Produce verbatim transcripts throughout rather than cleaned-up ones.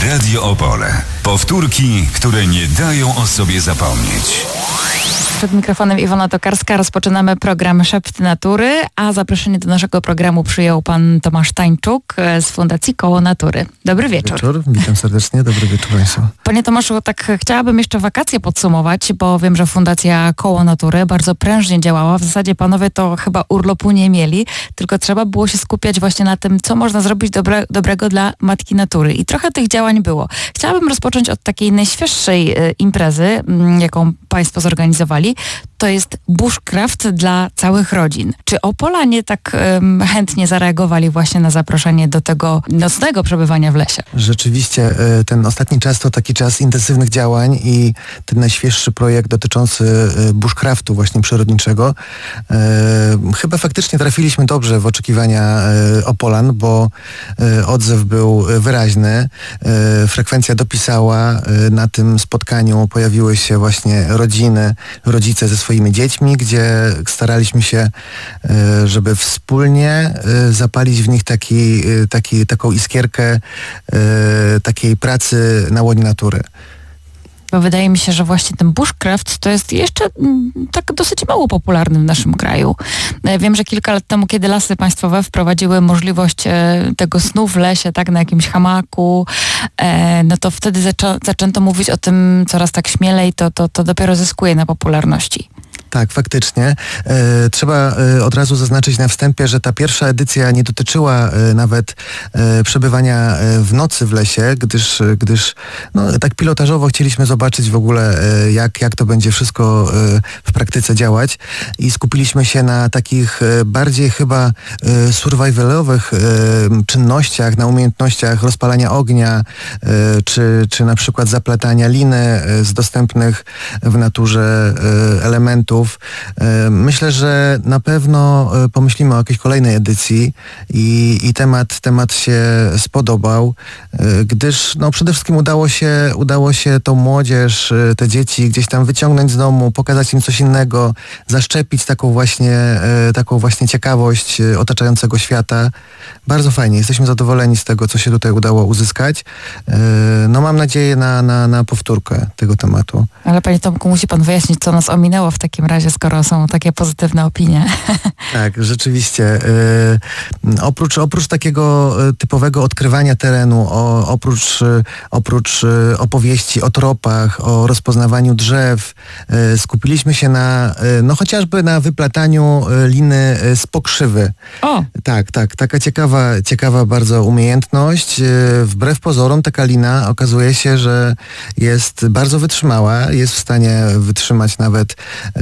Radio Opole. Powtórki, które nie dają o sobie zapomnieć. Przed mikrofonem Iwona Tokarska. Rozpoczynamy program Szept Natury, a zaproszenie do naszego programu przyjął pan Tomasz Tańczuk z Fundacji Koło Natury. Dobry wieczór. Wieczór, witam serdecznie, dobry wieczór Państwu. Panie Tomaszu, tak chciałabym jeszcze wakacje podsumować, bo wiem, że Fundacja Koło Natury bardzo prężnie działała. W zasadzie panowie to chyba urlopu nie mieli, tylko trzeba było się skupiać właśnie na tym, co można zrobić dobre, dobrego dla Matki Natury. I trochę tych działań było. Chciałabym rozpocząć od takiej najświeższej e, imprezy, m, jaką państwo zorganizowali. To jest bushcraft dla całych rodzin. Czy Opolanie tak um, chętnie zareagowali właśnie na zaproszenie do tego nocnego przebywania w lesie? Rzeczywiście ten ostatni czas to taki czas intensywnych działań i ten najświeższy projekt dotyczący bushcraftu właśnie przyrodniczego. E, chyba faktycznie trafiliśmy dobrze w oczekiwania e, Opolan, bo e, odzew był wyraźny. E, frekwencja dopisała. E, na tym spotkaniu pojawiły się właśnie rodziny, rodzice ze swoimi dziećmi, gdzie staraliśmy się, żeby wspólnie zapalić w nich taki, taki, taką iskierkę takiej pracy na łonie natury. Bo wydaje mi się, że właśnie ten bushcraft to jest jeszcze m, tak dosyć mało popularny w naszym kraju. Wiem, że kilka lat temu, kiedy Lasy Państwowe wprowadziły możliwość e, tego snu w lesie, tak, na jakimś hamaku, e, no to wtedy zaczą, zaczęto mówić o tym coraz tak śmielej, to, to, to dopiero zyskuje na popularności. Tak, faktycznie. E, trzeba e, od razu zaznaczyć na wstępie, że ta pierwsza edycja nie dotyczyła e, nawet e, przebywania e, w nocy w lesie, gdyż, gdyż no, tak pilotażowo chcieliśmy zobaczyć w ogóle, e, jak, jak to będzie wszystko e, w praktyce działać i skupiliśmy się na takich e, bardziej chyba e, survivalowych e, czynnościach, na umiejętnościach rozpalania ognia, e, czy, czy na przykład zaplatania liny e, z dostępnych w naturze e, elementów. Myślę, że na pewno pomyślimy o jakiejś kolejnej edycji i, i temat, temat się spodobał, gdyż no, przede wszystkim udało się, udało się tą młodzież, te dzieci gdzieś tam wyciągnąć z domu, pokazać im coś innego, zaszczepić taką właśnie, taką właśnie ciekawość otaczającego świata. Bardzo fajnie, jesteśmy zadowoleni z tego, co się tutaj udało uzyskać. No mam nadzieję na, na, na powtórkę tego tematu. Ale panie Tomku, musi pan wyjaśnić, co nas ominęło w takim razie, skoro są takie pozytywne opinie. Tak, rzeczywiście. Yy, oprócz, oprócz takiego typowego odkrywania terenu, o, oprócz, oprócz opowieści o tropach, o rozpoznawaniu drzew, yy, skupiliśmy się na, yy, no chociażby na wyplataniu liny z pokrzywy. O! Tak, tak. Taka ciekawa, ciekawa bardzo umiejętność. Yy, wbrew pozorom taka lina okazuje się, że jest bardzo wytrzymała, jest w stanie wytrzymać nawet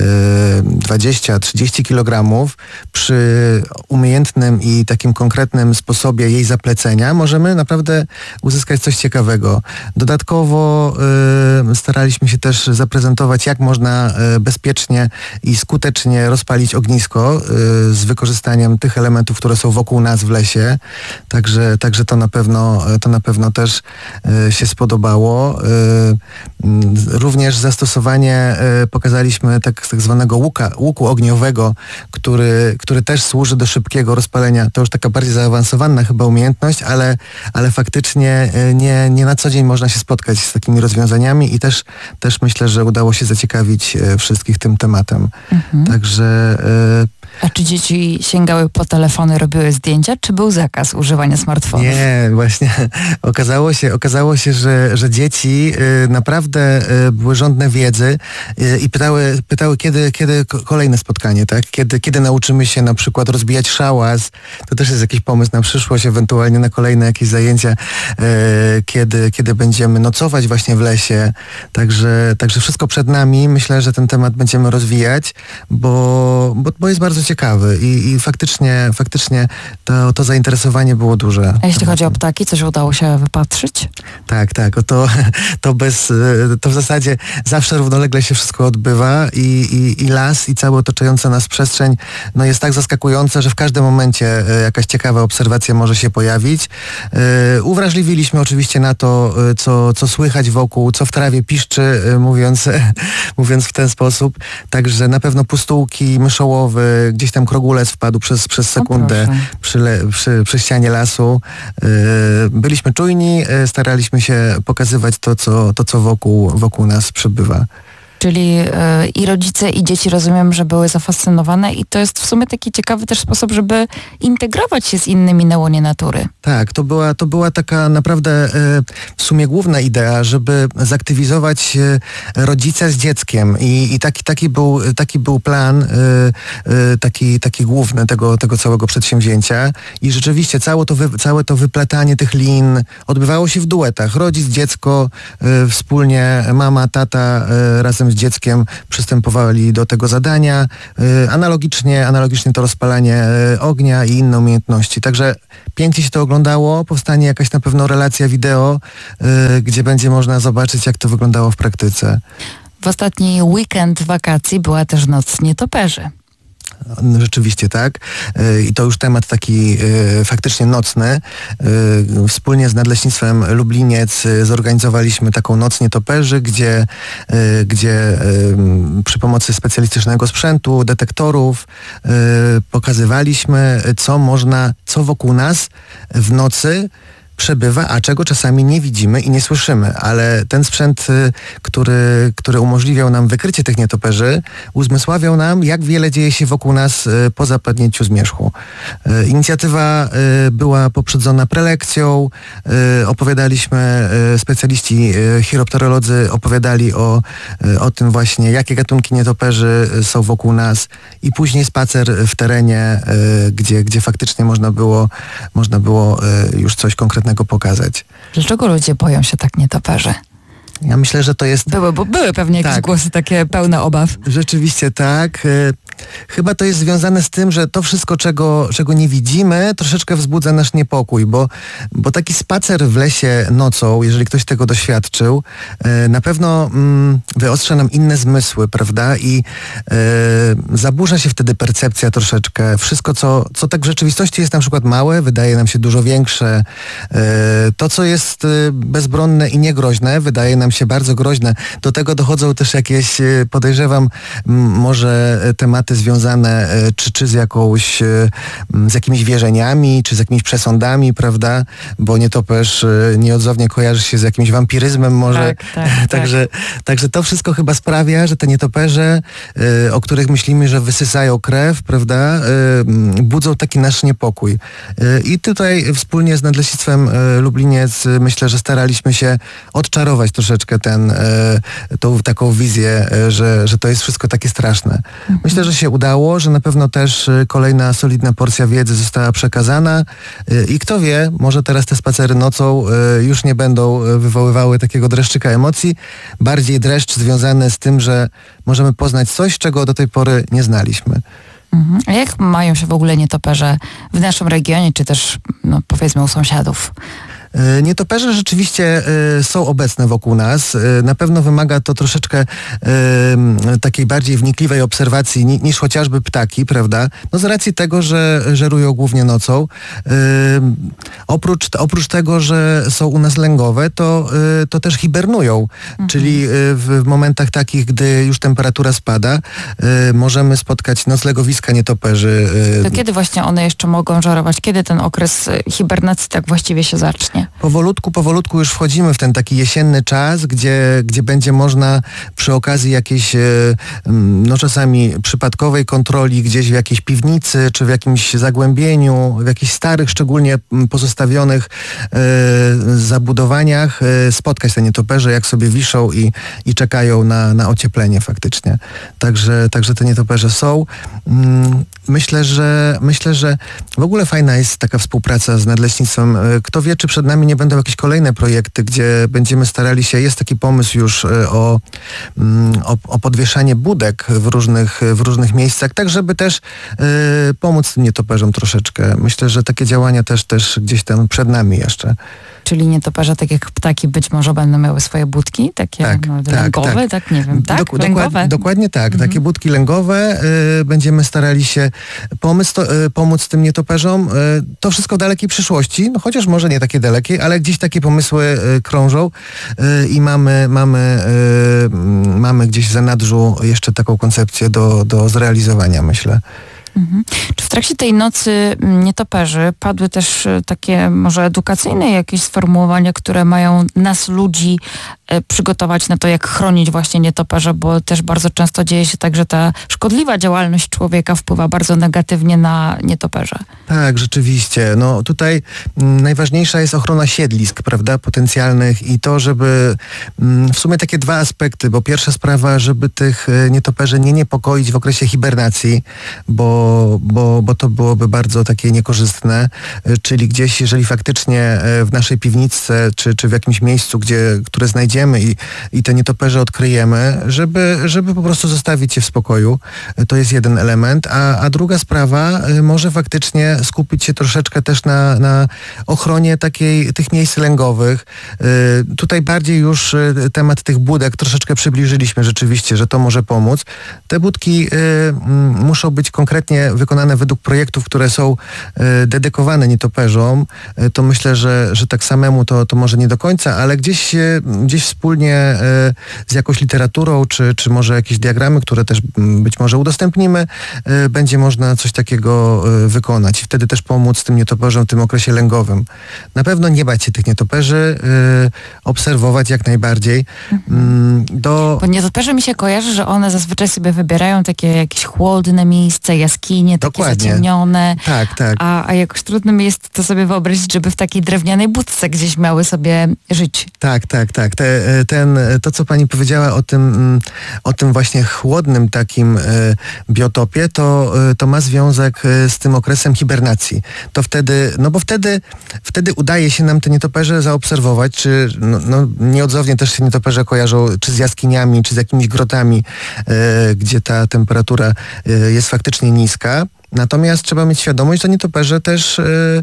dwadzieścia trzydzieści kilogramów. Przy umiejętnym i takim konkretnym sposobie jej zaplecenia możemy naprawdę uzyskać coś ciekawego. Dodatkowo y, staraliśmy się też zaprezentować, jak można y, bezpiecznie i skutecznie rozpalić ognisko y, z wykorzystaniem tych elementów, które są wokół nas w lesie. Także, także to na pewno, to na pewno też y, się spodobało. Y, y, również zastosowanie y, pokazaliśmy tak, tak zwanego łuka, łuku ogniowego, który, który też służy do szybkiego rozpalenia. To już taka bardziej zaawansowana chyba umiejętność, ale, ale faktycznie nie, nie na co dzień można się spotkać z takimi rozwiązaniami i też, też myślę, że udało się zaciekawić wszystkich tym tematem. Mhm. Także... Y A czy dzieci sięgały po telefony, robiły zdjęcia, czy był zakaz używania smartfonów? Nie, właśnie okazało się, okazało się, że, że dzieci y, naprawdę y, były żądne wiedzy y, i pytały, pytały kiedy, kiedy kolejne spotkanie, tak? Kiedy, kiedy nauczymy się na przykład rozbijać szałas. To też jest jakiś pomysł na przyszłość, ewentualnie na kolejne jakieś zajęcia, y, kiedy, kiedy będziemy nocować właśnie w lesie. Także, także wszystko przed nami. Myślę, że ten temat będziemy rozwijać, bo, bo, bo jest bardzo ciekawy i, i faktycznie, faktycznie to, to zainteresowanie było duże. A jeśli chodzi o ptaki, coś udało się wypatrzyć? Tak, tak. To, to, bez, to w zasadzie zawsze równolegle się wszystko odbywa i, i, i las i cała otaczająca nas przestrzeń no jest tak zaskakująca, że w każdym momencie e, jakaś ciekawa obserwacja może się pojawić. E, uwrażliwiliśmy oczywiście na to, e, co, co słychać wokół, co w trawie piszczy, e, mówiąc, e, mówiąc w ten sposób. Także na pewno pustułki, myszołowy, gdzieś tam krogulec wpadł przez, przez sekundę przy, le, przy, przy ścianie lasu. E, byliśmy czujni, e, staraliśmy się pokazywać to, co, to, co wokół, wokół nas przebywa. Czyli y, i rodzice, i dzieci, rozumiem, że były zafascynowane i to jest w sumie taki ciekawy też sposób, żeby integrować się z innymi na łonie natury. Tak, to była, to była taka naprawdę y, w sumie główna idea, żeby zaktywizować y, rodzica z dzieckiem i, i taki, taki, był, taki był plan, y, y, taki, taki główny tego, tego całego przedsięwzięcia i rzeczywiście całe to, wy, całe to wyplatanie tych lin odbywało się w duetach. Rodzic, dziecko, y, wspólnie, mama, tata y, razem z dzieckiem przystępowali do tego zadania. Y, analogicznie, analogicznie to rozpalanie y, ognia i inne umiejętności. Także pięknie się to oglądało. Powstanie jakaś na pewno relacja wideo, y, gdzie będzie można zobaczyć, jak to wyglądało w praktyce. W ostatni weekend wakacji była też Noc Nietoperzy. Rzeczywiście tak. I to już temat taki y, faktycznie nocny. Y, wspólnie z Nadleśnictwem Lubliniec y, zorganizowaliśmy taką Noc Nietoperzy, gdzie, y, gdzie y, przy pomocy specjalistycznego sprzętu, detektorów y, pokazywaliśmy, co można, co wokół nas w nocy przebywa, a czego czasami nie widzimy i nie słyszymy, ale ten sprzęt, który, który umożliwiał nam wykrycie tych nietoperzy, uzmysławiał nam, jak wiele dzieje się wokół nas po zapadnięciu zmierzchu. Inicjatywa była poprzedzona prelekcją, opowiadaliśmy, specjaliści chiropterolodzy opowiadali o, o tym właśnie, jakie gatunki nietoperzy są wokół nas i później spacer w terenie, gdzie, gdzie faktycznie można było, można było już coś konkretnego pokazać. Dlaczego ludzie boją się tak nietoperzy? Ja myślę, że to jest... Były, bo były pewnie jakieś tak, głosy takie pełne obaw. Rzeczywiście tak. Chyba to jest związane z tym, że to wszystko, czego, czego nie widzimy, troszeczkę wzbudza nasz niepokój, bo, bo taki spacer w lesie nocą, jeżeli ktoś tego doświadczył, na pewno mm, wyostrza nam inne zmysły, prawda? I e, zaburza się wtedy percepcja troszeczkę. Wszystko, co, co tak w rzeczywistości jest na przykład małe, wydaje nam się dużo większe. E, to, co jest bezbronne i niegroźne, wydaje nam się bardzo groźne. Do tego dochodzą też jakieś, podejrzewam, może tematy związane czy, czy z jakąś, z jakimiś wierzeniami, czy z jakimiś przesądami, prawda? Bo nietoperz nieodzownie kojarzy się z jakimś wampiryzmem może. Tak, tak, także, tak. także to wszystko chyba sprawia, że te nietoperze, o których myślimy, że wysysają krew, prawda? Budzą taki nasz niepokój. I tutaj wspólnie z Nadleśnictwem Lubliniec myślę, że staraliśmy się odczarować troszeczkę ten, tą taką wizję, że, że to jest wszystko takie straszne. Mhm. Myślę, że się udało, że na pewno też kolejna solidna porcja wiedzy została przekazana i kto wie, może teraz te spacery nocą już nie będą wywoływały takiego dreszczyka emocji, bardziej dreszcz związany z tym, że możemy poznać coś, czego do tej pory nie znaliśmy. Mhm. A jak mają się w ogóle nietoperze w naszym regionie, czy też no, powiedzmy u sąsiadów? Nietoperze rzeczywiście y, są obecne wokół nas. Y, na pewno wymaga to troszeczkę y, takiej bardziej wnikliwej obserwacji ni, niż chociażby ptaki, prawda? No z racji tego, że żerują głównie nocą. Y, oprócz, oprócz tego, że są u nas lęgowe, to, y, to też hibernują. Mhm. Czyli y, w, w momentach takich, gdy już temperatura spada, y, możemy spotkać noclegowiska nietoperzy. Y. To kiedy właśnie one jeszcze mogą żerować? Kiedy ten okres hibernacji tak właściwie się zacznie? Powolutku, powolutku już wchodzimy w ten taki jesienny czas, gdzie, gdzie będzie można przy okazji jakiejś, no czasami przypadkowej kontroli gdzieś w jakiejś piwnicy, czy w jakimś zagłębieniu, w jakichś starych, szczególnie pozostawionych e, zabudowaniach e, spotkać te nietoperze, jak sobie wiszą i, i czekają na, na ocieplenie faktycznie. Także, także te nietoperze są. Mm, myślę, że myślę, że w ogóle fajna jest taka współpraca z Nadleśnictwem. Kto wie, czy przed nami nie będą jakieś kolejne projekty, gdzie będziemy starali się, jest taki pomysł już o, o, o podwieszanie budek w różnych, w różnych miejscach, tak żeby też y, pomóc tym nietoperzom troszeczkę. Myślę, że takie działania też, też gdzieś tam przed nami jeszcze. Czyli nietoperze, tak jak ptaki, być może będą miały swoje budki, takie Tak, no, tak, lęgowe, tak. tak. nie wiem, tak? Dok- lęgowe. Dokład, dokładnie tak, Mhm. takie budki lęgowe. Y, będziemy starali się pomóc, to, y, pomóc tym nietoperzom. Y, to wszystko w dalekiej przyszłości, no chociaż może nie takie dalekiej, ale gdzieś takie pomysły y, krążą y, i mamy, mamy, y, mamy gdzieś w zanadrzu jeszcze taką koncepcję do, do zrealizowania, myślę. Mhm. Czy w trakcie tej nocy nietoperzy padły też e, takie może edukacyjne jakieś sformułowania, które mają nas ludzi e, przygotować na to, jak chronić właśnie nietoperze, bo też bardzo często dzieje się tak, że ta szkodliwa działalność człowieka wpływa bardzo negatywnie na nietoperze. Tak, rzeczywiście. No tutaj m, najważniejsza jest ochrona siedlisk, prawda, potencjalnych i to, żeby m, w sumie takie dwa aspekty, bo pierwsza sprawa, żeby tych e, nietoperzy nie niepokoić w okresie hibernacji, bo Bo, bo to byłoby bardzo takie niekorzystne, czyli gdzieś, jeżeli faktycznie w naszej piwniczce, czy, czy w jakimś miejscu, gdzie, które znajdziemy i, i te nietoperze odkryjemy, żeby, żeby po prostu zostawić je w spokoju. To jest jeden element, a, a druga sprawa, może faktycznie skupić się troszeczkę też na, na ochronie takiej, tych miejsc lęgowych. Tutaj bardziej już temat tych budek troszeczkę przybliżyliśmy rzeczywiście, że to może pomóc. Te budki muszą być konkretnie wykonane według projektów, które są y, dedykowane nietoperzom, y, to myślę, że, że tak samemu to, to może nie do końca, ale gdzieś, y, gdzieś wspólnie y, z jakąś literaturą, czy, czy może jakieś diagramy, które też m, być może udostępnimy, y, będzie można coś takiego y, wykonać i wtedy też pomóc tym nietoperzom w tym okresie lęgowym. Na pewno nie bać się tych nietoperzy, y, obserwować jak najbardziej. Mhm. Y, do... Bo nietoperze mi się kojarzy, że one zazwyczaj sobie wybierają takie jakieś chłodne miejsca, jaskinie, takie Dokładnie. zaciemnione. Tak, tak. A, a jakoś trudno mi jest to sobie wyobrazić, żeby w takiej drewnianej budce gdzieś miały sobie żyć. Tak, tak, tak. Te, ten, to, co pani powiedziała o tym, o tym właśnie chłodnym takim biotopie, to, to ma związek z tym okresem hibernacji. To wtedy, no bo wtedy, wtedy udaje się nam te nietoperze zaobserwować, czy no, no, nieodzownie też się nietoperze kojarzą czy z jaskiniami, czy z jakimiś grotami, gdzie ta temperatura jest faktycznie niska. Natomiast trzeba mieć świadomość, że nietoperze też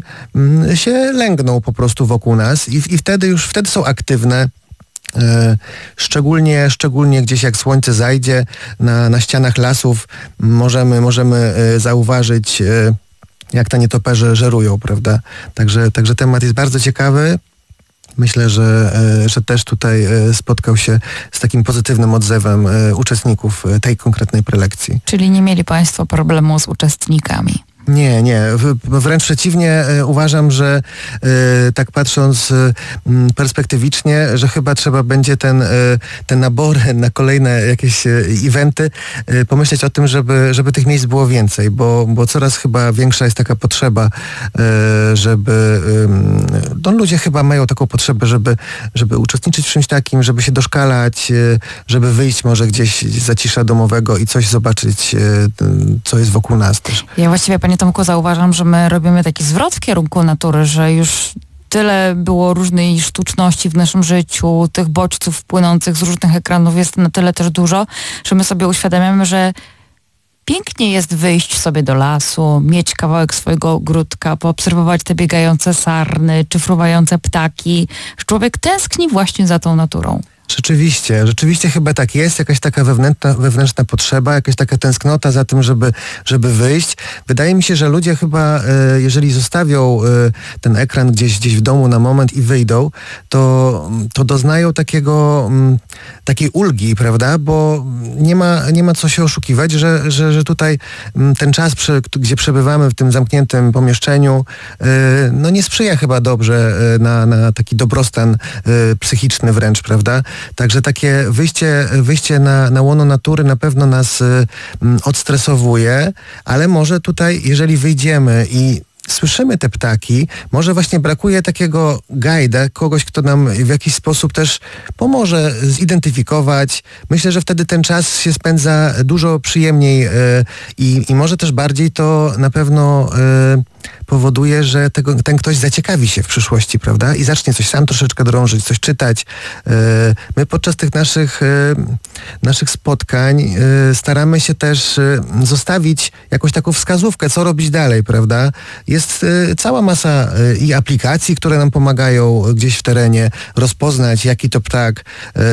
y, się lęgną po prostu wokół nas i, i wtedy już wtedy są aktywne. Y, szczególnie, szczególnie gdzieś jak słońce zajdzie na, na ścianach lasów możemy, możemy y, zauważyć y, jak te nietoperze żerują, prawda? Także, także temat jest bardzo ciekawy. Myślę, że, że też tutaj spotkał się z takim pozytywnym odzewem uczestników tej konkretnej prelekcji. Czyli nie mieli Państwo problemu z uczestnikami? Nie, nie. Wręcz przeciwnie, uważam, że tak patrząc perspektywicznie, że chyba trzeba będzie ten, te nabory na kolejne jakieś eventy pomyśleć o tym, żeby, żeby tych miejsc było więcej, bo, bo coraz chyba większa jest taka potrzeba, żeby... No, ludzie chyba mają taką potrzebę, żeby, żeby uczestniczyć w czymś takim, żeby się doszkalać, żeby wyjść może gdzieś z zacisza domowego i coś zobaczyć, co jest wokół nas też. Ja właściwie, Panie Tomku, zauważam, że my robimy taki zwrot w kierunku natury, że już tyle było różnej sztuczności w naszym życiu, tych bodźców płynących z różnych ekranów jest na tyle też dużo, że my sobie uświadamiamy, że pięknie jest wyjść sobie do lasu, mieć kawałek swojego ogródka, poobserwować te biegające sarny czy fruwające ptaki. Że człowiek tęskni właśnie za tą naturą. Rzeczywiście, rzeczywiście chyba tak jest, jakaś taka wewnętrzna, wewnętrzna potrzeba, jakaś taka tęsknota za tym, żeby, żeby wyjść. Wydaje mi się, że ludzie chyba, e, jeżeli zostawią e, ten ekran gdzieś, gdzieś w domu na moment i wyjdą, to, to doznają takiego, m, takiej ulgi, prawda, bo nie ma, nie ma co się oszukiwać, że, że, że tutaj m, ten czas, przy, gdzie przebywamy w tym zamkniętym pomieszczeniu, e, no nie sprzyja chyba dobrze e, na, na taki dobrostan e, psychiczny wręcz, prawda. Także takie wyjście, wyjście na, na łono natury na pewno nas y, odstresowuje, ale może tutaj, jeżeli wyjdziemy i słyszymy te ptaki, może właśnie brakuje takiego guida, kogoś, kto nam w jakiś sposób też pomoże zidentyfikować. Myślę, że wtedy ten czas się spędza dużo przyjemniej y, i, i może też bardziej to na pewno... Y, powoduje, że tego, ten ktoś zaciekawi się w przyszłości, prawda? I zacznie coś sam troszeczkę drążyć, coś czytać. My podczas tych naszych, naszych spotkań staramy się też zostawić jakąś taką wskazówkę, co robić dalej, prawda? Jest cała masa i aplikacji, które nam pomagają gdzieś w terenie rozpoznać, jaki to ptak.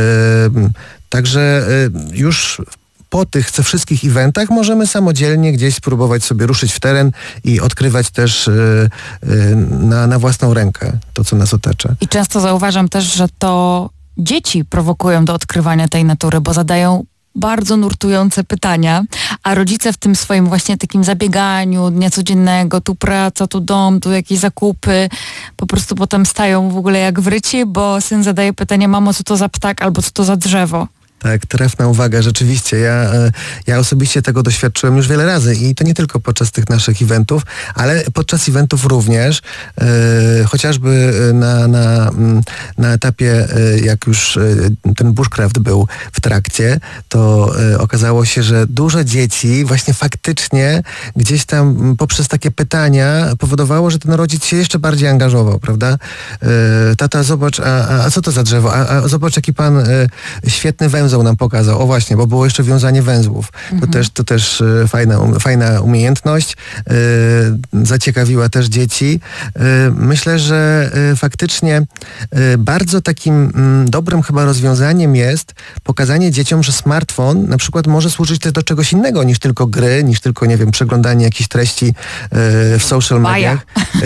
Także już po tych wszystkich eventach możemy samodzielnie gdzieś spróbować sobie ruszyć w teren i odkrywać też y, y, na, na własną rękę to, co nas otacza. I często zauważam też, że to dzieci prowokują do odkrywania tej natury, bo zadają bardzo nurtujące pytania, a rodzice w tym swoim właśnie takim zabieganiu dnia codziennego, tu praca, tu dom, tu jakieś zakupy, po prostu potem stają w ogóle jak wryci, bo syn zadaje pytanie: mamo, co to za ptak albo co to za drzewo? Tak, trafna uwaga, rzeczywiście. Ja, ja osobiście tego doświadczyłem już wiele razy i to nie tylko podczas tych naszych eventów, ale podczas eventów również, e, chociażby na, na, na etapie, e, jak już e, ten bushcraft był w trakcie, to e, okazało się, że dużo dzieci właśnie faktycznie gdzieś tam poprzez takie pytania powodowało, że ten rodzic się jeszcze bardziej angażował, prawda? E, tata, zobacz, a, a co to za drzewo? A, a zobacz, jaki pan e, świetny węzeł nam pokazał. O właśnie, bo było jeszcze wiązanie węzłów. Mhm. To też, to też e, fajna, um, fajna umiejętność. E, zaciekawiła też dzieci. E, myślę, że e, faktycznie e, bardzo takim m, dobrym chyba rozwiązaniem jest pokazanie dzieciom, że smartfon na przykład może służyć też do czegoś innego niż tylko gry, niż tylko, nie wiem, przeglądanie jakichś treści e, w social mediach.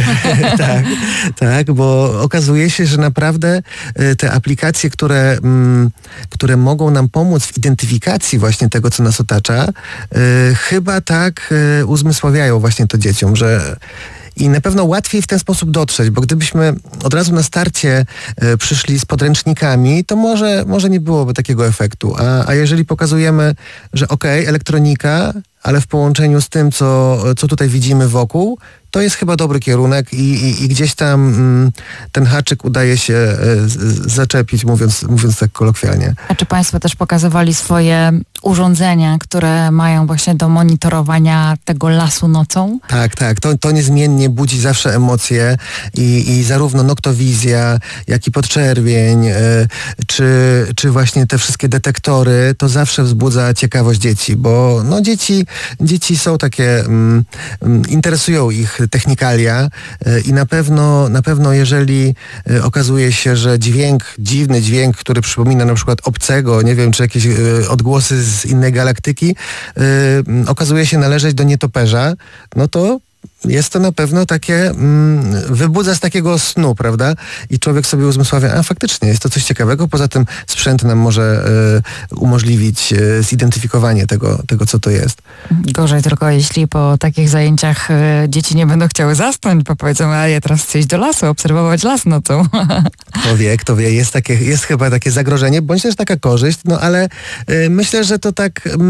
tak, tak, bo okazuje się, że naprawdę e, te aplikacje, które, m, które mogą nam pomóc w identyfikacji właśnie tego, co nas otacza, yy, chyba tak yy, uzmysławiają właśnie to dzieciom, że i na pewno łatwiej w ten sposób dotrzeć, bo gdybyśmy od razu na starcie y, przyszli z podręcznikami, to może, może nie byłoby takiego efektu. A, a jeżeli pokazujemy, że okej, okay, elektronika, ale w połączeniu z tym, co, co tutaj widzimy wokół, to jest chyba dobry kierunek i, i, i gdzieś tam mm, ten haczyk udaje się y, z, zaczepić, mówiąc, mówiąc tak kolokwialnie. A czy państwo też pokazywali swoje urządzenia, które mają właśnie do monitorowania tego lasu nocą? Tak, tak. To, to niezmiennie budzi zawsze emocje i, i zarówno noktowizja, jak i podczerwień, y, czy, czy właśnie te wszystkie detektory, to zawsze wzbudza ciekawość dzieci, bo no, dzieci, dzieci są takie, mm, interesują ich technikalia y, i na pewno, na pewno jeżeli y, okazuje się, że dźwięk, dziwny dźwięk, który przypomina na przykład obcego, nie wiem, czy jakieś y, odgłosy z innej galaktyki, yy, okazuje się należeć do nietoperza, no to jest to na pewno takie, mm, wybudza z takiego snu, prawda? I człowiek sobie uzmysławia, a faktycznie jest to coś ciekawego, poza tym sprzęt nam może y, umożliwić y, zidentyfikowanie tego, tego, co to jest. Gorzej tylko, jeśli po takich zajęciach y, dzieci nie będą chciały zasnąć, bo powiedzą, a ja teraz chcę iść do lasu, obserwować las nocą. Kto wie, kto wie, jest, takie, jest chyba takie zagrożenie, bądź też taka korzyść, no ale y, myślę, że to tak, y,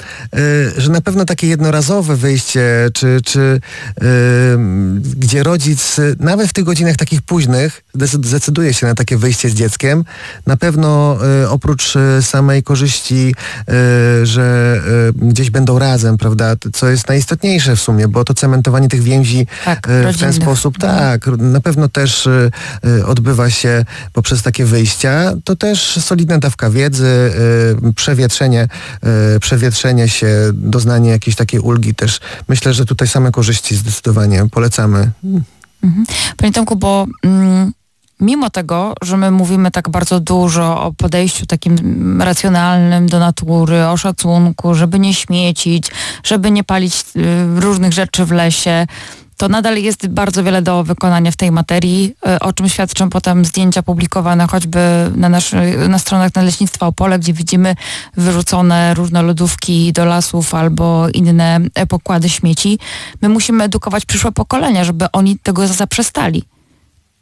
y, że na pewno takie jednorazowe wyjście, czy, czy y, gdzie rodzic nawet w tych godzinach takich późnych zdecyduje się na takie wyjście z dzieckiem. Na pewno y, oprócz y, samej korzyści, y, że y, gdzieś będą razem, prawda, co jest najistotniejsze w sumie, bo to cementowanie tych więzi tak, y, w ten sposób, tak, na pewno też y, y, odbywa się poprzez takie wyjścia. To też solidna dawka wiedzy, y, przewietrzenie, y, przewietrzenie się, doznanie jakiejś takiej ulgi też. Myślę, że tutaj same korzyści zdecydowanie polecamy. Mhm. Panie Tomku, bo mm, mimo tego, że my mówimy tak bardzo dużo o podejściu takim racjonalnym do natury, o szacunku, żeby nie śmiecić, żeby nie palić y, różnych rzeczy w lesie, to nadal jest bardzo wiele do wykonania w tej materii, o czym świadczą potem zdjęcia publikowane choćby na, nasz, na stronach Nadleśnictwa Opole, gdzie widzimy wyrzucone różne lodówki do lasów albo inne pokłady śmieci. My musimy edukować przyszłe pokolenia, żeby oni tego zaprzestali.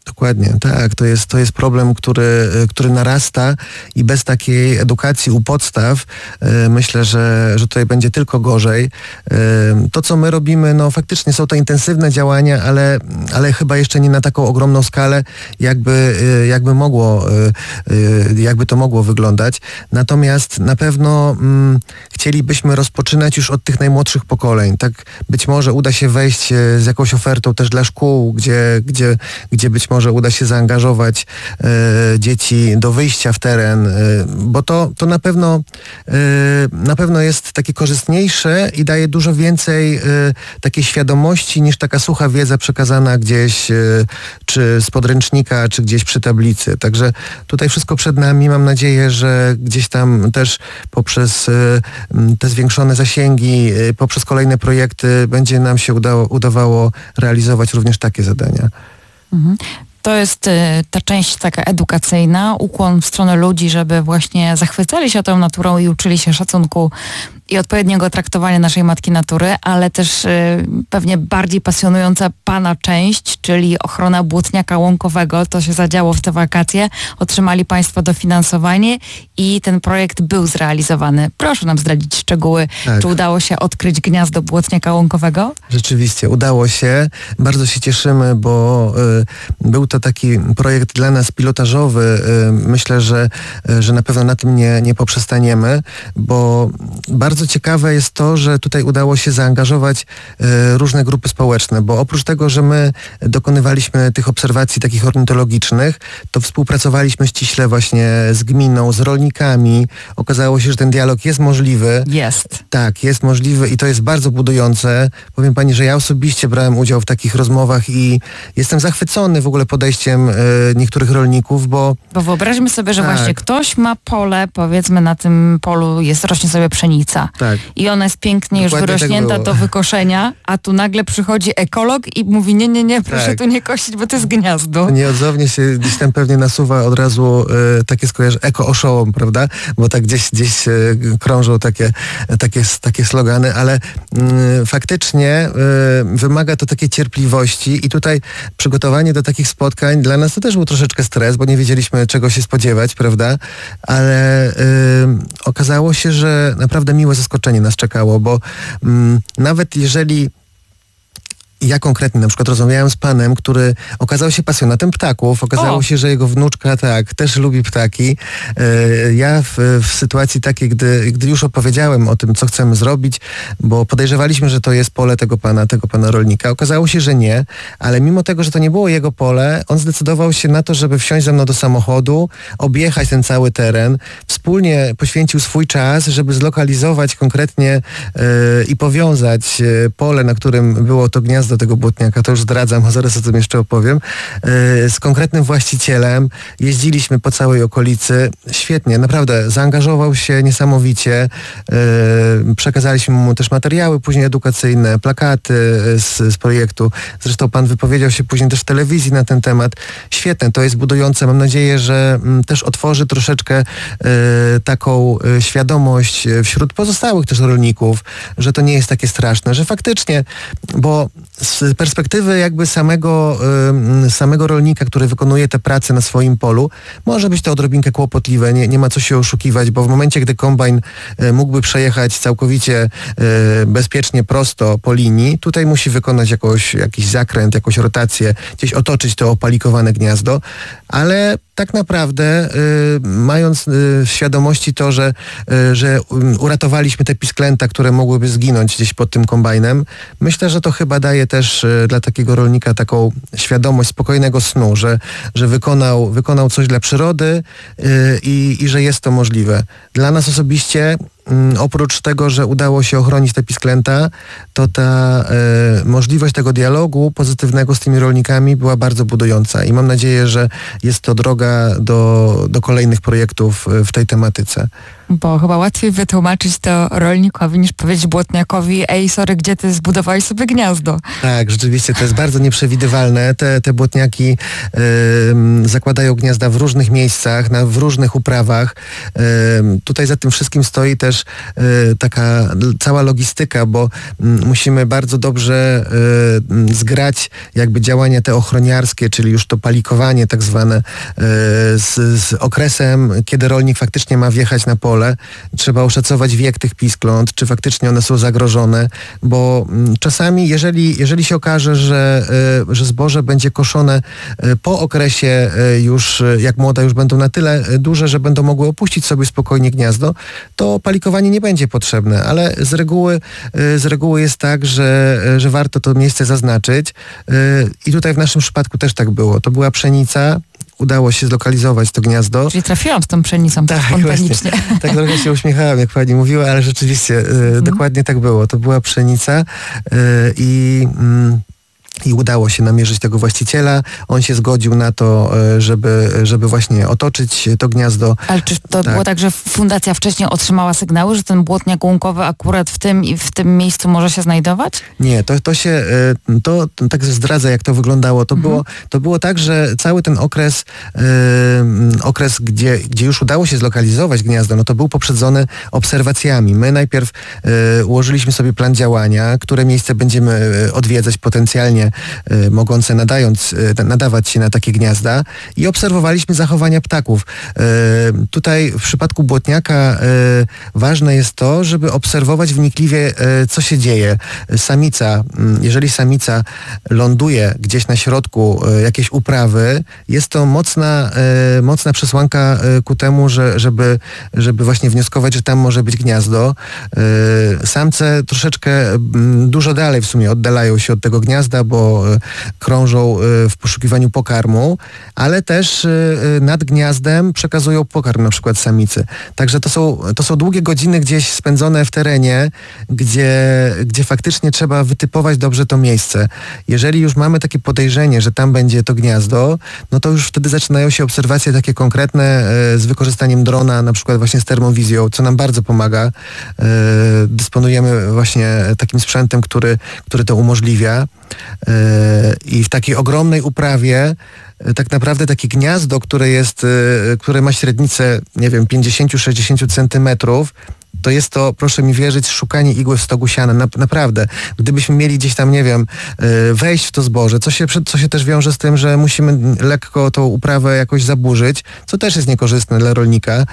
Dokładnie, tak. To jest, to jest problem, który, który narasta i bez takiej edukacji u podstaw e, myślę, że, że tutaj będzie tylko gorzej. E, to, co my robimy, no faktycznie są to intensywne działania, ale, ale chyba jeszcze nie na taką ogromną skalę, jakby, e, jakby mogło, e, e, jakby to mogło wyglądać. Natomiast na pewno mm, chcielibyśmy rozpoczynać już od tych najmłodszych pokoleń. Tak być może uda się wejść z jakąś ofertą też dla szkół, gdzie, gdzie, gdzie być może może uda się zaangażować e, dzieci do wyjścia w teren, e, bo to, to na pewno e, na pewno jest takie korzystniejsze i daje dużo więcej e, takiej świadomości niż taka sucha wiedza przekazana gdzieś e, czy z podręcznika, czy gdzieś przy tablicy. Także tutaj wszystko przed nami. Mam nadzieję, że gdzieś tam też poprzez e, te zwiększone zasięgi, e, poprzez kolejne projekty będzie nam się udało, udawało realizować również takie zadania. Mhm. To jest y, ta część taka edukacyjna, ukłon w stronę ludzi, żeby właśnie zachwycali się tą naturą i uczyli się szacunku i odpowiedniego traktowania naszej matki natury, ale też y, pewnie bardziej pasjonująca pana część, czyli ochrona błotniaka łąkowego. To się zadziało w te wakacje. Otrzymali państwo dofinansowanie i ten projekt był zrealizowany. Proszę nam zdradzić szczegóły. Tak. Czy udało się odkryć gniazdo błotniaka łąkowego? Rzeczywiście, udało się. Bardzo się cieszymy, bo y, był to taki projekt dla nas pilotażowy. Y, myślę, że, y, że na pewno na tym nie, nie poprzestaniemy, bo bardzo Bardzo ciekawe jest to, że tutaj udało się zaangażować e, różne grupy społeczne, bo oprócz tego, że my dokonywaliśmy tych obserwacji takich ornitologicznych, to współpracowaliśmy ściśle właśnie z gminą, z rolnikami. Okazało się, że ten dialog jest możliwy. Jest. Tak, jest możliwy i to jest bardzo budujące. Powiem pani, że ja osobiście brałem udział w takich rozmowach i jestem zachwycony w ogóle podejściem e, niektórych rolników, bo... Bo wyobraźmy sobie, że tak. właśnie ktoś ma pole, powiedzmy na tym polu jest, rośnie sobie pszenica. Tak. I ona jest pięknie Dokładnie już wyrośnięta tak do wykoszenia, a tu nagle przychodzi ekolog i mówi nie, nie, nie, proszę tak. tu nie kosić, bo to jest gniazdo. Nieodzownie się gdzieś tam pewnie nasuwa od razu e, takie skojarzenie, eko-oszołom, prawda? Bo tak gdzieś, gdzieś e, krążą takie, takie, takie slogany, ale mm, faktycznie e, wymaga to takiej cierpliwości i tutaj przygotowanie do takich spotkań dla nas to też był troszeczkę stres, bo nie wiedzieliśmy czego się spodziewać, prawda? Ale e, okazało się, że naprawdę miłe zaskoczenie nas czekało, bo mm, nawet jeżeli ja konkretnie na przykład rozmawiałem z panem, który okazał się pasjonatem ptaków. Okazało o. się, że jego wnuczka tak, też lubi ptaki. E, ja w, w sytuacji takiej, gdy, gdy już opowiedziałem o tym, co chcemy zrobić, bo podejrzewaliśmy, że to jest pole tego pana, tego pana rolnika. Okazało się, że nie, ale mimo tego, że to nie było jego pole, on zdecydował się na to, żeby wsiąść ze mną do samochodu, objechać ten cały teren. Wspólnie poświęcił swój czas, żeby zlokalizować konkretnie e, i powiązać e, pole, na którym było to gniazdo tego błotniaka, to już zdradzam, a zaraz o tym jeszcze opowiem, yy, z konkretnym właścicielem. Jeździliśmy po całej okolicy. Świetnie, naprawdę zaangażował się niesamowicie. Yy, przekazaliśmy mu też materiały później edukacyjne, plakaty z, z projektu. Zresztą pan wypowiedział się później też w telewizji na ten temat. Świetne, to jest budujące. Mam nadzieję, że m, też otworzy troszeczkę yy, taką yy, świadomość wśród pozostałych też rolników, że to nie jest takie straszne, że faktycznie, bo z perspektywy jakby samego, y, samego rolnika, który wykonuje te prace na swoim polu, może być to odrobinkę kłopotliwe, nie, nie ma co się oszukiwać, bo w momencie, gdy kombajn y, mógłby przejechać całkowicie y, bezpiecznie prosto po linii, tutaj musi wykonać jakoś, jakiś zakręt, jakąś rotację, gdzieś otoczyć to opalikowane gniazdo, ale tak naprawdę y, mając y, w świadomości to, że, y, że uratowaliśmy te pisklęta, które mogłyby zginąć gdzieś pod tym kombajnem, myślę, że to chyba daje też y, dla takiego rolnika taką świadomość spokojnego snu, że, że wykonał, wykonał coś dla przyrody y, i, i że jest to możliwe. Dla nas osobiście Mm, oprócz tego, że udało się ochronić te pisklęta, to ta e, możliwość tego dialogu pozytywnego z tymi rolnikami była bardzo budująca i mam nadzieję, że jest to droga do, do kolejnych projektów w tej tematyce. Bo chyba łatwiej wytłumaczyć to rolnikowi niż powiedzieć błotniakowi: ej, sorry, gdzie ty zbudowałeś sobie gniazdo? Tak, rzeczywiście to jest bardzo nieprzewidywalne. Te, te błotniaki y, zakładają gniazda w różnych miejscach, na, w różnych uprawach. Y, tutaj za tym wszystkim stoi też y, taka cała logistyka, bo y, musimy bardzo dobrze y, zgrać jakby działania te ochroniarskie, czyli już to palikowanie tak zwane, y, z, z okresem, kiedy rolnik faktycznie ma wjechać na pole. Trzeba oszacować wiek tych piskląt, czy faktycznie one są zagrożone, bo mm, czasami, jeżeli, jeżeli się okaże, że, y, że zboże będzie koszone y, po okresie y, już, y, jak młoda już będą na tyle y, duże, że będą mogły opuścić sobie spokojnie gniazdo, to palikowanie nie będzie potrzebne, ale z reguły, y, z reguły jest tak, że, y, że warto to miejsce zaznaczyć y, i tutaj w naszym przypadku też tak było. To była pszenica. Udało się zlokalizować to gniazdo. Czyli trafiłam z tą pszenicą tak spontanicznie. Właśnie, tak trochę się uśmiechałem, jak pani mówiła, ale rzeczywiście y, mm. dokładnie tak było. To była pszenica y, i... Mm, I udało się namierzyć tego właściciela. On się zgodził na to, żeby, żeby właśnie otoczyć to gniazdo. Ale czy to tak. było tak, że fundacja wcześniej otrzymała sygnały, że ten błotniak łąkowy akurat w tym i w tym miejscu może się znajdować? Nie, to, to się, to, to tak zdradza, jak to wyglądało. To, mhm. było, to było tak, że cały ten okres, yy, okres, gdzie, gdzie już udało się zlokalizować gniazdo, no to był poprzedzony obserwacjami. My najpierw yy, ułożyliśmy sobie plan działania, które miejsce będziemy odwiedzać potencjalnie, Y, mogące nadając, y, nadawać się na takie gniazda i obserwowaliśmy zachowania ptaków. Y, tutaj w przypadku błotniaka y, ważne jest to, żeby obserwować wnikliwie, y, co się dzieje. Samica, y, jeżeli samica ląduje gdzieś na środku y, jakiejś uprawy, jest to mocna, y, mocna przesłanka y, ku temu, że, żeby, żeby właśnie wnioskować, że tam może być gniazdo. Y, samce troszeczkę y, dużo dalej w sumie oddalają się od tego gniazda, bo krążą w poszukiwaniu pokarmu, ale też nad gniazdem przekazują pokarm na przykład samicy. Także to są, to są długie godziny gdzieś spędzone w terenie, gdzie, gdzie faktycznie trzeba wytypować dobrze to miejsce. Jeżeli już mamy takie podejrzenie, że tam będzie to gniazdo, no to już wtedy zaczynają się obserwacje takie konkretne z wykorzystaniem drona, na przykład właśnie z termowizją, co nam bardzo pomaga. Dysponujemy właśnie takim sprzętem, który, który to umożliwia. I w takiej ogromnej uprawie tak naprawdę takie gniazdo, które jest, które ma średnicę, nie wiem, pięćdziesiąt do sześćdziesięciu centymetrów, to jest to, proszę mi wierzyć, szukanie igły w stogu siana. Na, naprawdę. Gdybyśmy mieli gdzieś tam, nie wiem, wejść w to zboże, co się, co się też wiąże z tym, że musimy lekko tą uprawę jakoś zaburzyć, co też jest niekorzystne dla rolnika,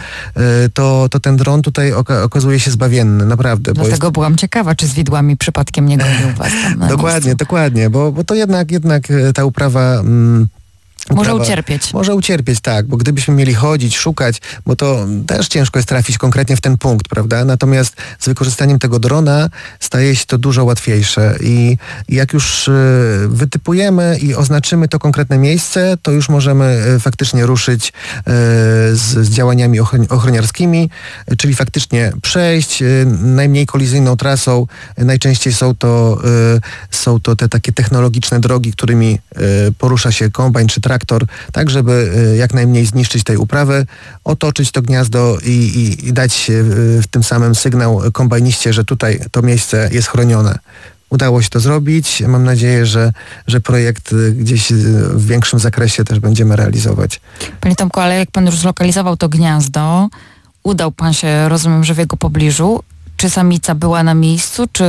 to, to ten dron tutaj oka- okazuje się zbawienny, naprawdę. Dlatego bo jest... byłam ciekawa, czy z widłami przypadkiem nie gonił was tam na Dokładnie, miejscu. dokładnie, bo, bo to jednak, jednak ta uprawa... Mm, Może ucierpieć. Może ucierpieć, tak, bo gdybyśmy mieli chodzić, szukać, bo to też ciężko jest trafić konkretnie w ten punkt, prawda? Natomiast z wykorzystaniem tego drona staje się to dużo łatwiejsze i, i jak już y, wytypujemy i oznaczymy to konkretne miejsce, to już możemy y, faktycznie ruszyć y, z, z działaniami ochron- ochroniarskimi, y, czyli faktycznie przejść y, najmniej kolizyjną trasą. Y, najczęściej są to, y, są to te takie technologiczne drogi, którymi y, porusza się kombajn czy traktor, tak żeby jak najmniej zniszczyć tej uprawy, otoczyć to gniazdo i, i, i dać w tym samym sygnał kombajniście, że tutaj to miejsce jest chronione. Udało się to zrobić. Mam nadzieję, że, że projekt gdzieś w większym zakresie też będziemy realizować. Panie Tomku, ale jak pan już zlokalizował to gniazdo, udał pan się, rozumiem, że w jego pobliżu. Czy samica była na miejscu, czy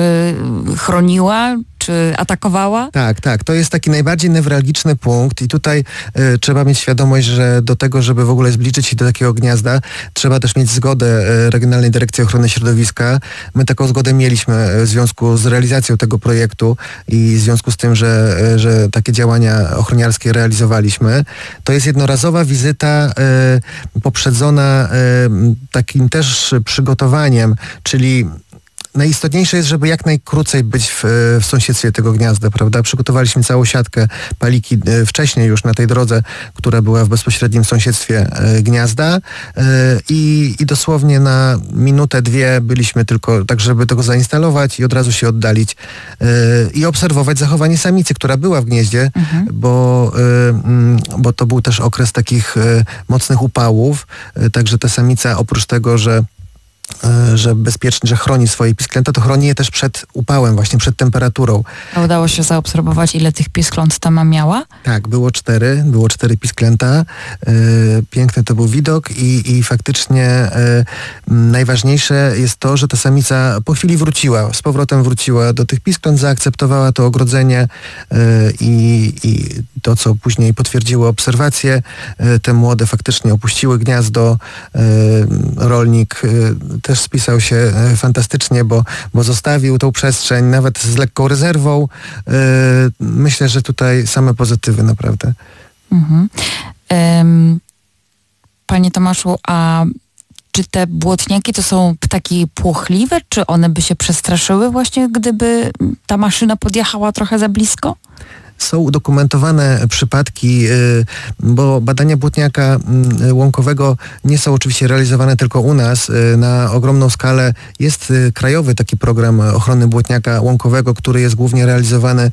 chroniła, czy atakowała? Tak, tak. To jest taki najbardziej newralgiczny punkt i tutaj y, trzeba mieć świadomość, że do tego, żeby w ogóle zbliżyć się do takiego gniazda, trzeba też mieć zgodę y, Regionalnej Dyrekcji Ochrony Środowiska. My taką zgodę mieliśmy w związku z realizacją tego projektu i w związku z tym, że, y, że takie działania ochroniarskie realizowaliśmy. To jest jednorazowa wizyta y, poprzedzona y, takim też przygotowaniem, czyli najistotniejsze jest, żeby jak najkrócej być w, w sąsiedztwie tego gniazda, prawda? Przygotowaliśmy całą siatkę paliki e, wcześniej już na tej drodze, która była w bezpośrednim sąsiedztwie e, gniazda e, i, i dosłownie na minutę, dwie byliśmy tylko tak, żeby tego zainstalować i od razu się oddalić e, i obserwować zachowanie samicy, która była w gnieździe, mhm. bo, e, m, bo to był też okres takich e, mocnych upałów, e, także ta samica oprócz tego, że że bezpiecznie, że chroni swoje pisklęta, to chroni je też przed upałem, właśnie przed temperaturą. A udało się zaobserwować, ile tych piskląt ta ma miała? Tak, było cztery, było cztery pisklęta. Piękny to był widok i, i faktycznie najważniejsze jest to, że ta samica po chwili wróciła, z powrotem wróciła do tych piskląt, zaakceptowała to ogrodzenie i, i to, co później potwierdziło obserwacje, te młode faktycznie opuściły gniazdo. Rolnik też spisał się fantastycznie, bo, bo zostawił tą przestrzeń nawet z lekką rezerwą. Myślę, że tutaj same pozytywy naprawdę. Mhm. Um, Panie Tomaszu, a czy te błotniaki to są ptaki płochliwe? Czy one by się przestraszyły właśnie, gdyby ta maszyna podjechała trochę za blisko? Są udokumentowane przypadki, bo badania błotniaka łąkowego nie są oczywiście realizowane tylko u nas. Na ogromną skalę jest krajowy taki program ochrony błotniaka łąkowego, który jest głównie realizowany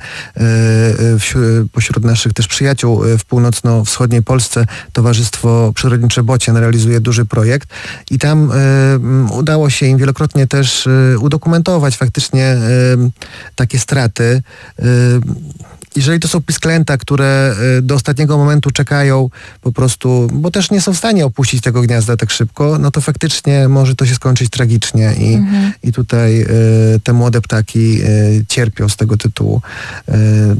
pośród naszych też przyjaciół w północno-wschodniej Polsce. Towarzystwo Przyrodnicze Bocian realizuje duży projekt i tam udało się im wielokrotnie też udokumentować faktycznie takie straty. Jeżeli to są pisklęta, które do ostatniego momentu czekają po prostu, bo też nie są w stanie opuścić tego gniazda tak szybko, no to faktycznie może to się skończyć tragicznie i, mhm. i tutaj y, te młode ptaki y, cierpią z tego tytułu. Y,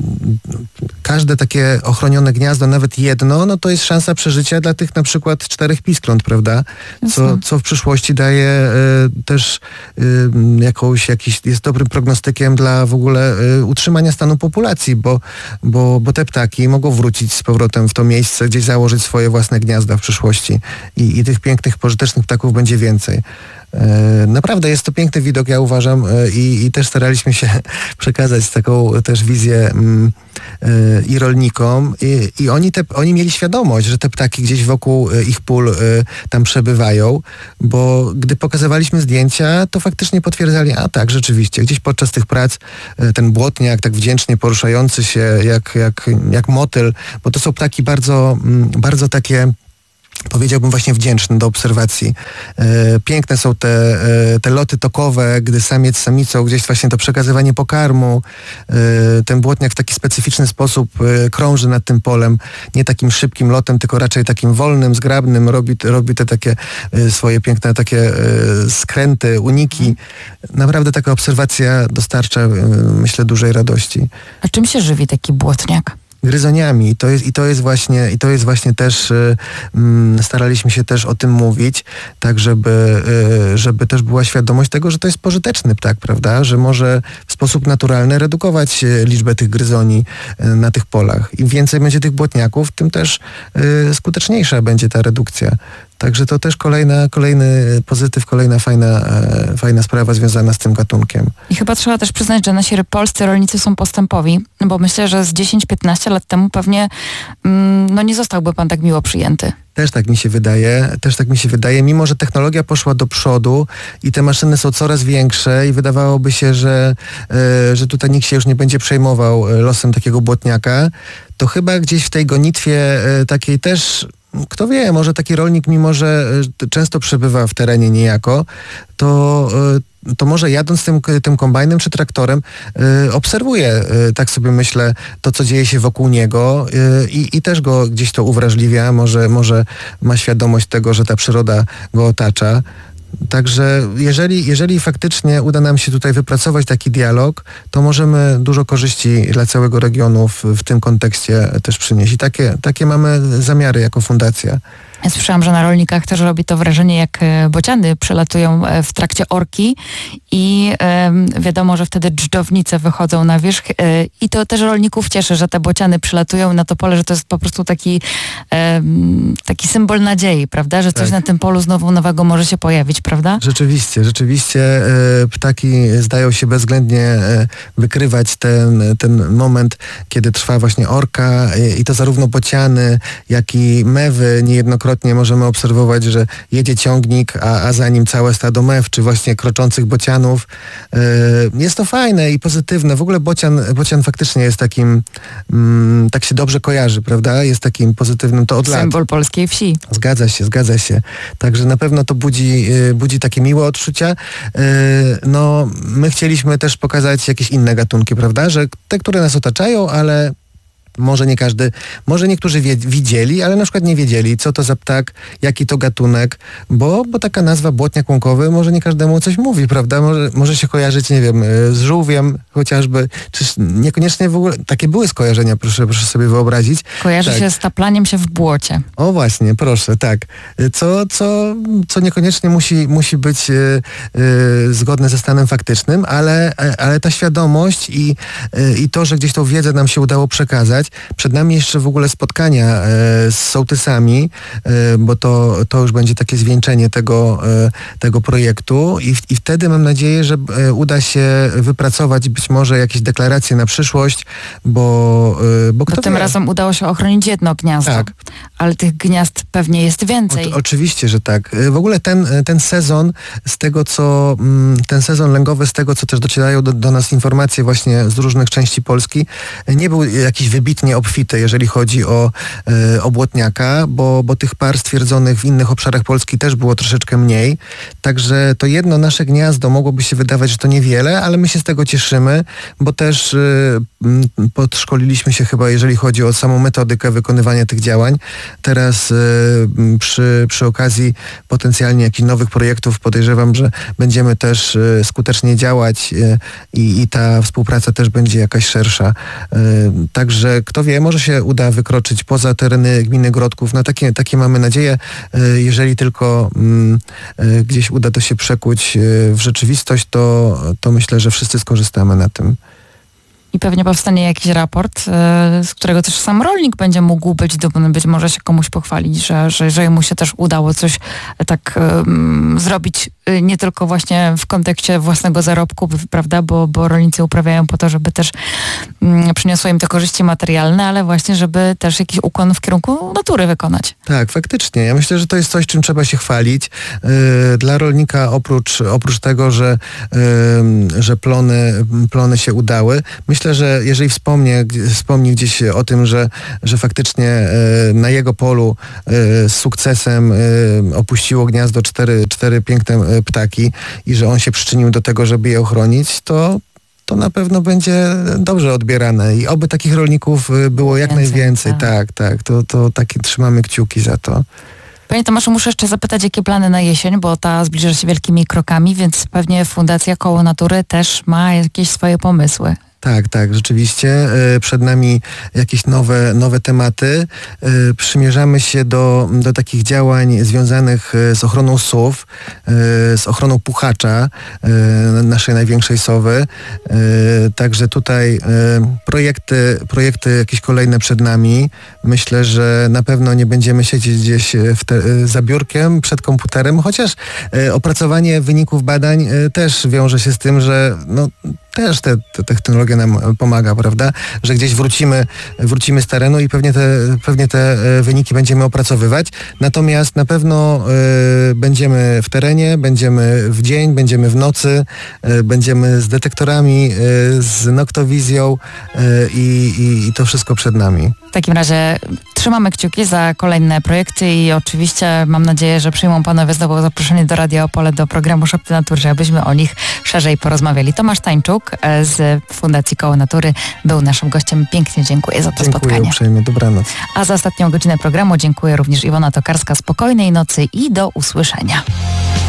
każde takie ochronione gniazdo, nawet jedno, no to jest szansa przeżycia dla tych na przykład czterech piskląt, prawda? Co, co w przyszłości daje y, też y, jakąś, jakiś, jest dobrym prognostykiem dla w ogóle y, utrzymania stanu populacji, bo Bo, bo te ptaki mogą wrócić z powrotem w to miejsce, gdzieś założyć swoje własne gniazda w przyszłości i, i tych pięknych, pożytecznych ptaków będzie więcej. E, naprawdę jest to piękny widok, ja uważam, e, i, i też staraliśmy się przekazać taką też wizję mm, e, i rolnikom i, i oni, te, oni mieli świadomość, że te ptaki gdzieś wokół e, ich pól e, tam przebywają, bo gdy pokazywaliśmy zdjęcia, to faktycznie potwierdzali, a tak, rzeczywiście, gdzieś podczas tych prac e, ten błotniak tak wdzięcznie poruszający się jak, jak, jak motyl, bo to są ptaki bardzo, mm, bardzo takie, powiedziałbym, właśnie wdzięczny do obserwacji. E, piękne są te, e, te loty tokowe, gdy samiec z samicą, gdzieś właśnie to przekazywanie pokarmu. E, ten błotniak w taki specyficzny sposób e, krąży nad tym polem, nie takim szybkim lotem, tylko raczej takim wolnym, zgrabnym, robi, robi te takie e, swoje piękne takie e, skręty, uniki. Naprawdę taka obserwacja dostarcza, e, myślę, dużej radości. A czym się żywi taki błotniak? Gryzoniami. I to jest, i to jest właśnie, i to jest właśnie też, y, y, staraliśmy się też o tym mówić, tak żeby, y, żeby też była świadomość tego, że to jest pożyteczny ptak, prawda? Że może w sposób naturalny redukować y, liczbę tych gryzoni y, na tych polach. Im więcej będzie tych błotniaków, tym też y, skuteczniejsza będzie ta redukcja. Także to też kolejna, kolejny pozytyw, kolejna fajna, e, fajna sprawa związana z tym gatunkiem. I chyba trzeba też przyznać, że nasi polscy rolnicy są postępowi, bo myślę, że z dziesięć piętnaście lat temu pewnie mm, no nie zostałby pan tak miło przyjęty. Też tak mi się wydaje, też tak mi się wydaje, mimo że technologia poszła do przodu i te maszyny są coraz większe i wydawałoby się, że, e, że tutaj nikt się już nie będzie przejmował losem takiego błotniaka, to chyba gdzieś w tej gonitwie e, takiej też, kto wie, może taki rolnik, mimo że często przebywa w terenie niejako, to, to może jadąc tym, tym kombajnem czy traktorem y, obserwuje, y, tak sobie myślę, to co dzieje się wokół niego y, i też go gdzieś to uwrażliwia, może, może ma świadomość tego, że ta przyroda go otacza. Także jeżeli, jeżeli faktycznie uda nam się tutaj wypracować taki dialog, to możemy dużo korzyści dla całego regionu w, w tym kontekście też przynieść. I takie, takie mamy zamiary jako fundacja. Ja słyszałam, że na rolnikach też robi to wrażenie, jak bociany przelatują w trakcie orki i e, wiadomo, że wtedy dżdżownice wychodzą na wierzch e, i to też rolników cieszy, że te bociany przylatują na to pole, że to jest po prostu taki, e, taki symbol nadziei, prawda? Że coś tak na tym polu znowu nowego może się pojawić, prawda? Rzeczywiście, rzeczywiście e, ptaki zdają się bezwzględnie e, wykrywać ten, ten moment, kiedy trwa właśnie orka e, i to zarówno bociany, jak i mewy niejednokrotnie niejednokrotnie możemy obserwować, że jedzie ciągnik, a, a za nim całe stado mew, czy właśnie kroczących bocianów. Jest to fajne i pozytywne. W ogóle bocian, bocian faktycznie jest takim, mm, tak się dobrze kojarzy, prawda? Jest takim pozytywnym, to od lat. Symbol polskiej wsi. Zgadza się, zgadza się. Także na pewno to budzi, budzi takie miłe odczucia. No, my chcieliśmy też pokazać jakieś inne gatunki, prawda? Że te, które nas otaczają, ale może nie każdy, może niektórzy wie, widzieli, ale na przykład nie wiedzieli, co to za ptak, jaki to gatunek, bo, bo taka nazwa błotniak łąkowy może nie każdemu coś mówi, prawda? Może, może się kojarzyć, nie wiem, z żółwiem chociażby, czy niekoniecznie w ogóle, takie były skojarzenia, proszę, proszę sobie wyobrazić. Kojarzy tak. się z taplaniem się w błocie. O właśnie, proszę, tak. Co, co, co niekoniecznie musi, musi być y, y, zgodne ze stanem faktycznym, ale, ale ta świadomość i, y, i to, że gdzieś tą wiedzę nam się udało przekazać. Przed nami jeszcze w ogóle spotkania e, z sołtysami, e, bo to, to już będzie takie zwieńczenie tego, e, tego projektu i, i wtedy mam nadzieję, że e, uda się wypracować być może jakieś deklaracje na przyszłość, bo, e, bo kto Bo tym wie? razem udało się ochronić jedno gniazdo, Tak. ale tych gniazd pewnie jest więcej. O, oczywiście, że tak. W ogóle ten, ten sezon, z tego co, ten sezon lęgowy, z tego co też docierają do, do nas informacje właśnie z różnych części Polski, nie był jakiś wybitnie obfity, jeżeli chodzi o, e, o błotniaka, bo, bo tych par stwierdzonych w innych obszarach Polski też było troszeczkę mniej. Także to jedno nasze gniazdo mogłoby się wydawać, że to niewiele, ale my się z tego cieszymy, bo też e, podszkoliliśmy się chyba, jeżeli chodzi o samą metodykę wykonywania tych działań. Teraz e, przy, przy okazji potencjalnie jakichś nowych projektów podejrzewam, że będziemy też e, skutecznie działać e, i, i ta współpraca też będzie jakaś szersza. E, także kto wie, może się uda wykroczyć poza tereny gminy Grodków. No takie, takie mamy nadzieję, jeżeli tylko mm, gdzieś uda to się przekuć w rzeczywistość, to, to myślę, że wszyscy skorzystamy na tym. I pewnie powstanie jakiś raport, z którego też sam rolnik będzie mógł być dumny, być może się komuś pochwalić, że, że, że mu się też udało coś tak um, zrobić, nie tylko właśnie w kontekście własnego zarobku, prawda, bo, bo rolnicy uprawiają po to, żeby też um, przyniosło im te korzyści materialne, ale właśnie, żeby też jakiś ukłon w kierunku natury wykonać. Tak, faktycznie. Ja myślę, że to jest coś, czym trzeba się chwalić. Yy, dla rolnika oprócz, oprócz tego, że, yy, że plony, plony się udały, myślę, że jeżeli wspomnie, wspomni gdzieś o tym, że, że faktycznie e, na jego polu e, z sukcesem e, opuściło gniazdo cztery, cztery piękne e, ptaki i że on się przyczynił do tego, żeby je ochronić, to to na pewno będzie dobrze odbierane i oby takich rolników było jak Więcej, najwięcej. tak, tak, tak. To, to takie trzymamy kciuki za to. Panie Tomaszu, muszę jeszcze zapytać, jakie plany na jesień, bo ta zbliża się wielkimi krokami, więc pewnie Fundacja Koło Natury też ma jakieś swoje pomysły. Tak, tak, rzeczywiście. Przed nami jakieś nowe, nowe tematy. Przymierzamy się do, do takich działań związanych z ochroną sów, z ochroną puchacza, naszej największej sowy. Także tutaj projekty, projekty jakieś kolejne przed nami. Myślę, że na pewno nie będziemy siedzieć gdzieś w te, za biurkiem przed komputerem, chociaż opracowanie wyników badań też wiąże się z tym, że no, też te, te technologia nam pomaga, prawda? Że gdzieś wrócimy, wrócimy z terenu i pewnie te, pewnie te wyniki będziemy opracowywać. Natomiast na pewno y, będziemy w terenie, będziemy w dzień, będziemy w nocy, y, będziemy z detektorami, y, z noktowizją y, i, i to wszystko przed nami. W takim razie trzymamy kciuki za kolejne projekty i oczywiście mam nadzieję, że przyjmą panowie znowu zaproszenie do Radia Opole, do programu Szepty Natury, abyśmy o nich szerzej porozmawiali. Tomasz Tańczuk z Fundacji Koło Natury był naszym gościem. Pięknie dziękuję za to dziękuję spotkanie. Dziękuję uprzejmie, dobranoc. A za ostatnią godzinę programu dziękuję również Iwona Tokarska. Spokojnej nocy i do usłyszenia.